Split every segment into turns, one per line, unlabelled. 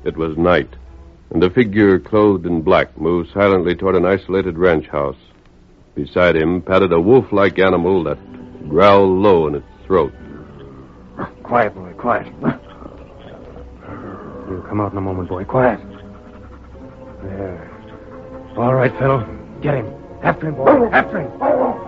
It was night, and a figure clothed in black moved silently toward an isolated ranch house. Beside him padded a wolf-like animal that growled low in its throat.
Quiet, boy, quiet. You'll come out in a moment, boy. Quiet. There. All right, fellow. Get him. After him, boy. After him.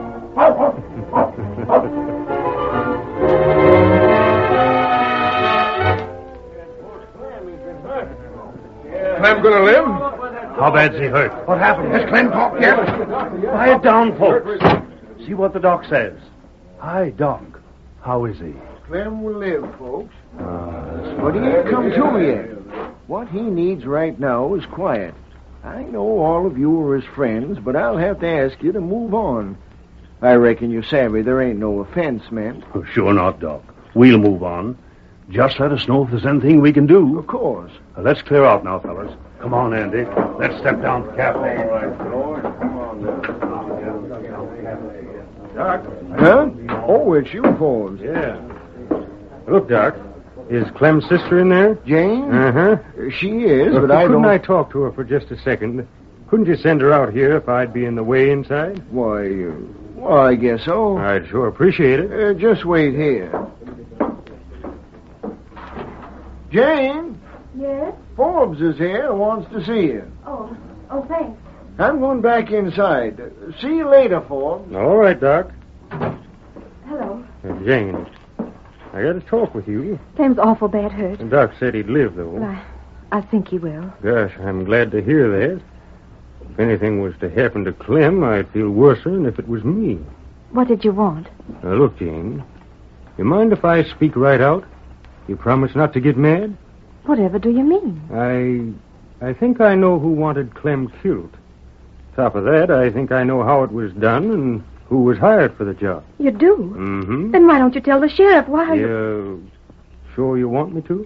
Clem gonna live?
How bad's he hurt?
What happened? Has Clem talked yet?
Quiet down, folks. See what the doc says. Hi, Doc. How is he?
Clem will live, folks. But he ain't come to yet. What he needs right now is quiet. I know all of you are his friends, but I'll have to ask you to move on. I reckon you're savvy there ain't no offense meant.
Oh, sure not, Doc. We'll move on. Just let us know if there's anything we can do.
Of course.
Let's clear out now, fellas. Come on, Andy. Let's step down to the cafe.
All right, Lord. Come on now.
Doc?
Huh? Oh, it's you, Forbes.
Yeah. Look, Doc. Is Clem's sister in there?
Jane?
Uh-huh.
She is,
Look,
but I
couldn't
don't...
I talk to her for just a second? Couldn't you send her out here if I'd be in the way inside?
Why, well, I guess so.
I'd sure appreciate it.
Just wait here. Jane?
Yes?
Forbes is here and wants to see you.
Oh, thanks.
I'm going back inside. See you later, Forbes.
All right, Doc.
Hello.
Jane, I got to talk with you.
Clem's awful bad hurt.
And Doc said he'd live, though.
Well, I think he will.
Gosh, I'm glad to hear that. If anything was to happen to Clem, I'd feel worse than if it was me.
What did you want?
Now, look, Jane. You mind if I speak right out? You promise not to get mad?
Whatever do you mean?
I think I know who wanted Clem killed. Top of that, I think I know how it was done and who was hired for the job.
You do?
Mm-hmm.
Then why don't you tell the sheriff? Why?
You sure you want me to?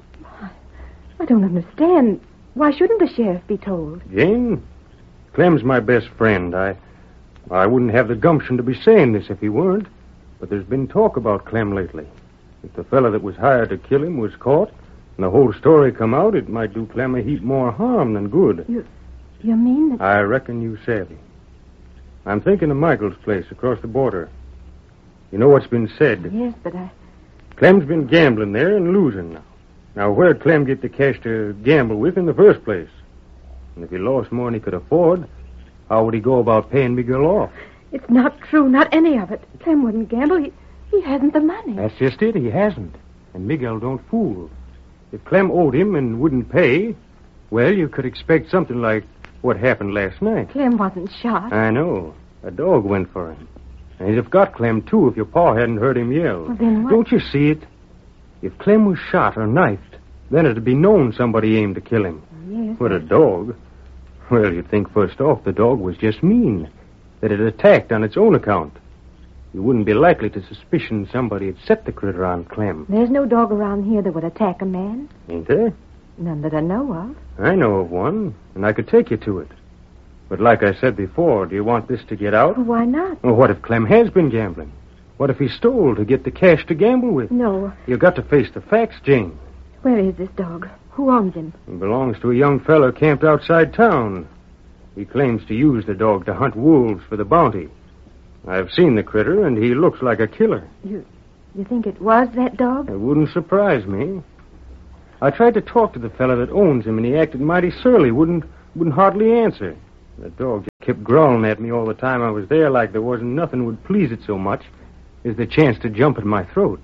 I don't understand. Why shouldn't the sheriff be told?
Jane, Clem's my best friend. I wouldn't have the gumption to be saying this if he weren't. But there's been talk about Clem lately. If the fella that was hired to kill him was caught and the whole story come out, it might do Clem a heap more harm than good.
You mean that...
I reckon you savvy. I'm thinking of Michael's place across the border. You know what's been said?
Yes, but
Clem's been gambling there and losing now. Now, where'd Clem get the cash to gamble with in the first place? And if he lost more than he could afford, how would he go about paying Miguel off?
It's not true, not any of it. Clem wouldn't gamble. He hasn't the money.
That's just it. He hasn't. And Miguel don't fool. If Clem owed him and wouldn't pay, well, you could expect something like what happened last night.
Clem wasn't shot.
I know. A dog went for him. And he'd have got Clem, too, if your pa hadn't heard him yell.
Well, then what?
Don't you see it? If Clem was shot or knifed, then it'd be known somebody aimed to kill him.
Yes.
But a dog? Well, you'd think first off the dog was just mean, that it attacked on its own account. You wouldn't be likely to suspicion somebody had set the critter on Clem.
There's no dog around here that would attack a man.
Ain't there?
None that I know of.
I know of one, and I could take you to it. But like I said before, do you want this to get out?
Well, why not?
Well, what if Clem has been gambling? What if he stole to get the cash to gamble with?
No.
You've got to face the facts, Jane.
Where is this dog? Who owns him?
He belongs to a young fellow camped outside town. He claims to use the dog to hunt wolves for the bounty. I've seen the critter, and he looks like a killer.
You think it was that dog?
It wouldn't surprise me. I tried to talk to the fellow that owns him, and he acted mighty surly, wouldn't hardly answer. The dog just kept growling at me all the time I was there like there wasn't nothing would please it so much as the chance to jump at my throat.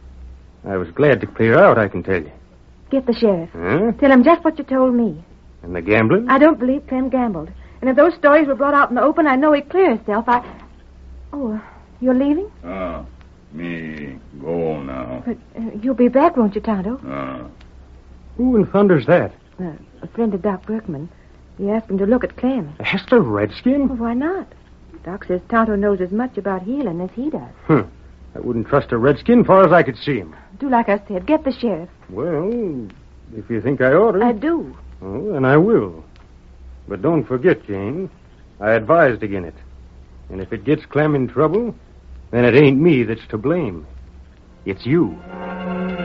I was glad to clear out, I can tell you.
Get the sheriff.
Huh?
Tell him just what you told me.
And the gambling?
I don't believe Clem gambled. And if those stories were brought out in the open, I know he'd clear himself. Oh, you're leaving?
Me go now.
But you'll be back, won't you, Tonto?
Who in thunder's that?
A friend of Doc Berkman. He asked him to look at Clem.
That's the redskin?
Well, why not? Doc says Tonto knows as much about healing as he does.
I wouldn't trust a redskin far as I could see him.
Do like I said. Get the sheriff.
Well, if you think I ought to.
I do.
Oh, then I will. But don't forget, Jane, I advised against it. And if it gets Clem in trouble, then it ain't me that's to blame. It's you.